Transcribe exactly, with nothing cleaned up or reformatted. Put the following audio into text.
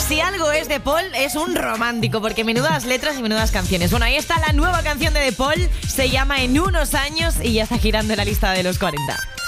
si algo es de Paul, es un romántico, porque menudas letras y menudas canciones. Bueno, ahí está la nueva canción de De Paul, se llama En unos años y ya está girando en la lista de los cuarenta.